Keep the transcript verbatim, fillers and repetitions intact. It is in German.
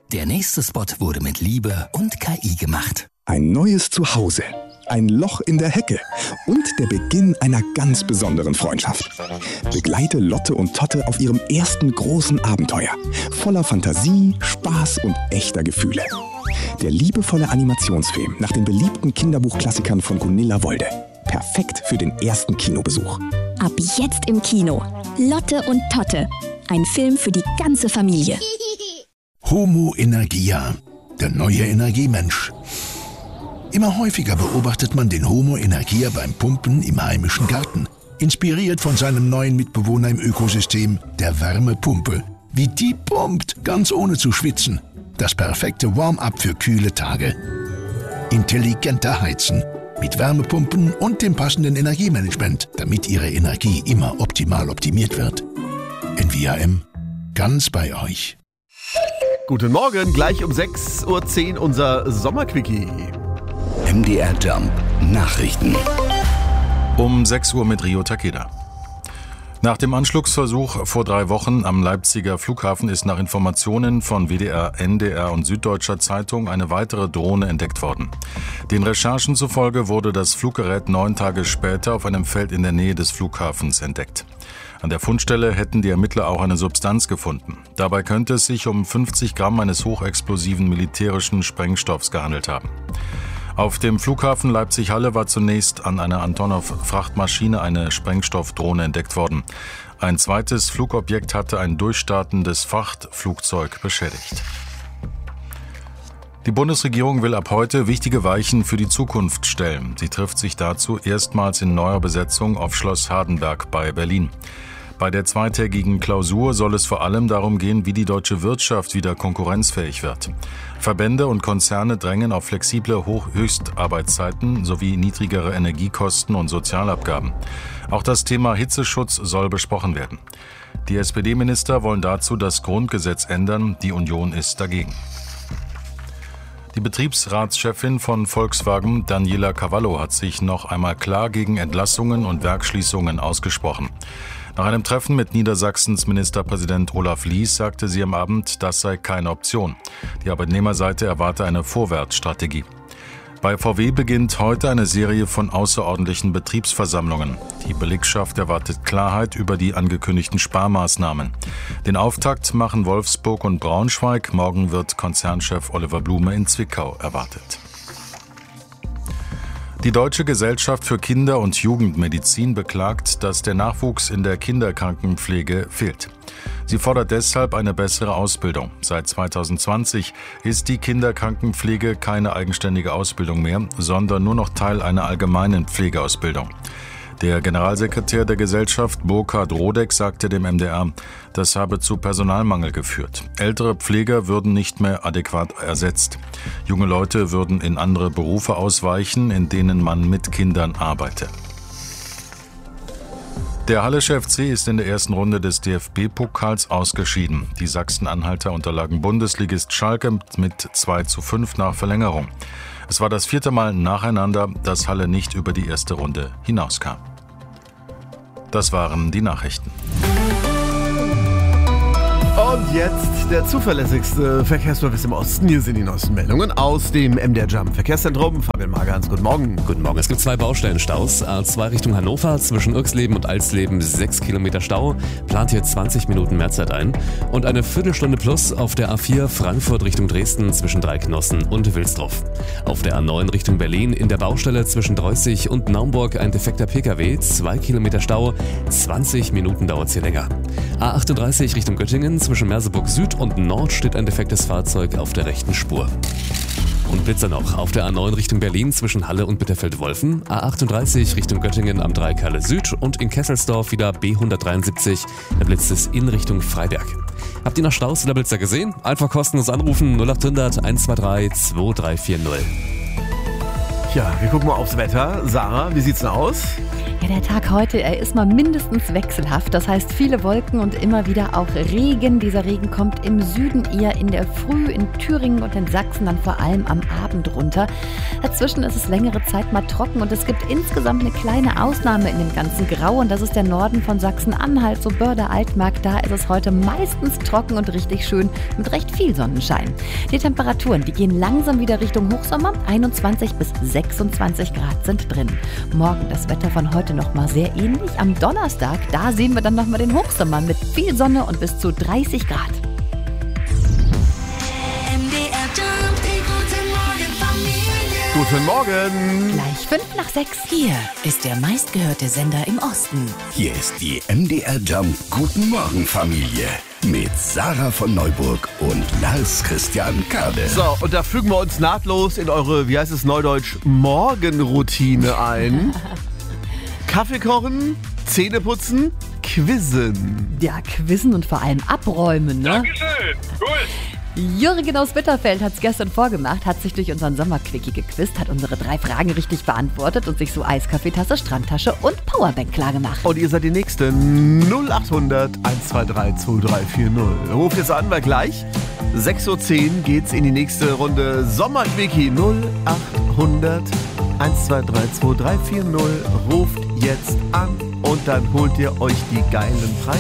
Der nächste Spot wurde mit Liebe und K I gemacht. Ein neues Zuhause, ein Loch in der Hecke und der Beginn einer ganz besonderen Freundschaft. Begleite Lotte und Totte auf ihrem ersten großen Abenteuer. Voller Fantasie, Spaß und echter Gefühle. Der liebevolle Animationsfilm nach den beliebten Kinderbuchklassikern von Gunilla Wolde. Perfekt für den ersten Kinobesuch. Ab jetzt im Kino. Lotte und Totte. Ein Film für die ganze Familie. Homo Energia, der neue Energiemensch. Immer häufiger beobachtet man den Homo Energia beim Pumpen im heimischen Garten. Inspiriert von seinem neuen Mitbewohner im Ökosystem, der Wärmepumpe. Wie die pumpt, ganz ohne zu schwitzen. Das perfekte Warm-up für kühle Tage. Intelligenter Heizen. Mit Wärmepumpen und dem passenden Energiemanagement, damit Ihre Energie immer optimal optimiert wird. N V A M, ganz bei euch. Guten Morgen, gleich um sechs Uhr zehn unser Sommerquickie. M D R Jump Nachrichten. Um sechs Uhr mit Rio Takeda. Nach dem Anschlugsversuch vor drei Wochen am Leipziger Flughafen ist nach Informationen von W D R, N D R und Süddeutscher Zeitung eine weitere Drohne entdeckt worden. Den Recherchen zufolge wurde das Fluggerät neun Tage später auf einem Feld in der Nähe des Flughafens entdeckt. An der Fundstelle hätten die Ermittler auch eine Substanz gefunden. Dabei könnte es sich um fünfzig Gramm eines hochexplosiven militärischen Sprengstoffs gehandelt haben. Auf dem Flughafen Leipzig-Halle war zunächst an einer Antonov-Frachtmaschine eine Sprengstoffdrohne entdeckt worden. Ein zweites Flugobjekt hatte ein durchstartendes Frachtflugzeug beschädigt. Die Bundesregierung will ab heute wichtige Weichen für die Zukunft stellen. Sie trifft sich dazu erstmals in neuer Besetzung auf Schloss Hardenberg bei Berlin. Bei der zweitägigen Klausur soll es vor allem darum gehen, wie die deutsche Wirtschaft wieder konkurrenzfähig wird. Verbände und Konzerne drängen auf flexible Hoch-Höchstarbeitszeiten sowie niedrigere Energiekosten und Sozialabgaben. Auch das Thema Hitzeschutz soll besprochen werden. Die S P D-Minister wollen dazu das Grundgesetz ändern, die Union ist dagegen. Die Betriebsratschefin von Volkswagen, Daniela Cavallo, hat sich noch einmal klar gegen Entlassungen und Werksschließungen ausgesprochen. Nach einem Treffen mit Niedersachsens Ministerpräsident Olaf Lies sagte sie am Abend, das sei keine Option. Die Arbeitnehmerseite erwarte eine Vorwärtsstrategie. Bei V W beginnt heute eine Serie von außerordentlichen Betriebsversammlungen. Die Belegschaft erwartet Klarheit über die angekündigten Sparmaßnahmen. Den Auftakt machen Wolfsburg und Braunschweig. Morgen wird Konzernchef Oliver Blume in Zwickau erwartet. Die Deutsche Gesellschaft für Kinder- und Jugendmedizin beklagt, dass der Nachwuchs in der Kinderkrankenpflege fehlt. Sie fordert deshalb eine bessere Ausbildung. Seit zweitausendzwanzig ist die Kinderkrankenpflege keine eigenständige Ausbildung mehr, sondern nur noch Teil einer allgemeinen Pflegeausbildung. Der Generalsekretär der Gesellschaft, Burkhard Rodeck, sagte dem M D R, das habe zu Personalmangel geführt. Ältere Pfleger würden nicht mehr adäquat ersetzt. Junge Leute würden in andere Berufe ausweichen, in denen man mit Kindern arbeite. Der Hallische F C ist in der ersten Runde des D F B-Pokals ausgeschieden. Die Sachsen-Anhalter unterlagen Bundesligist Schalke mit zwei zu fünf nach Verlängerung. Es war das vierte Mal nacheinander, dass Halle nicht über die erste Runde hinauskam. Das waren die Nachrichten. Und jetzt der zuverlässigste Verkehrsservice im Osten. Hier sind die neuesten Meldungen aus dem M D R Jump Verkehrszentrum. Fabian Magerhans, guten Morgen. Guten Morgen. Es gibt zwei Baustellenstaus. A zwei Richtung Hannover, zwischen Irxleben und Alsleben sechs Kilometer Stau. Plant hier zwanzig Minuten Mehrzeit ein. Und eine Viertelstunde plus auf der A vier Frankfurt Richtung Dresden zwischen Dreiknossen und Wilsdruff. Auf der A neun Richtung Berlin in der Baustelle zwischen Dreußig und Naumburg ein defekter P K W, zwei Kilometer Stau. zwanzig Minuten dauert es hier länger. A achtunddreißig Richtung Göttingen zwischen Merseburg Süd und Nord steht ein defektes Fahrzeug auf der rechten Spur. Und Blitzer noch auf der A neun Richtung Berlin zwischen Halle und Bitterfeld-Wolfen, A achtunddreißig Richtung Göttingen am Dreieck Halle Süd und in Kesselsdorf wieder B hundertdreiundsiebzig, da blitzt es in Richtung Freiberg. Habt ihr noch Staus oder Blitzer gesehen? Einfach kostenlos anrufen null acht hundert eins zwei drei zwei drei vier null. Ja, wir gucken mal aufs Wetter. Sarah, wie sieht's denn aus? Ja, der Tag heute, er ist mal mindestens wechselhaft. Das heißt viele Wolken und immer wieder auch Regen. Dieser Regen kommt im Süden eher in der Früh, in Thüringen und in Sachsen dann vor allem am Abend runter. Dazwischen ist es längere Zeit mal trocken und es gibt insgesamt eine kleine Ausnahme in dem ganzen Grau. Und das ist der Norden von Sachsen-Anhalt, so Börde, Altmark. Da ist es heute meistens trocken und richtig schön mit recht viel Sonnenschein. Die Temperaturen, die gehen langsam wieder Richtung Hochsommer. einundzwanzig bis sechsundzwanzig Grad sind drin. Morgen das Wetter von heute noch mal sehr ähnlich. Am Donnerstag, da sehen wir dann noch mal den Hochsommer mit viel Sonne und bis zu dreißig Grad. Guten Morgen. Gleich fünf nach sechs. Hier ist der meistgehörte Sender im Osten. Hier ist die M D R Jump Guten Morgen Familie mit Sarah von Neuburg und Lars Christian Kade. So, und da fügen wir uns nahtlos in eure, wie heißt es neudeutsch, Morgenroutine ein. Kaffee kochen, Zähne putzen, quizzen. Ja, quizzen und vor allem abräumen, ne? Dankeschön, cool. Jürgen aus Bitterfeld hat es gestern vorgemacht, hat sich durch unseren Sommerquickie gequizt, hat unsere drei Fragen richtig beantwortet und sich so Eiskaffeetasse, Strandtasche und Powerbank klargemacht. Und ihr seid die Nächsten. null acht hundert eins zwei drei zwei drei vier null. Ruft jetzt an, weil gleich sechs Uhr zehn geht's in die nächste Runde Sommerquickie. null acht hundert eins zwei drei zwei drei vier null. Ruft jetzt an und dann holt ihr euch die geilen Preise.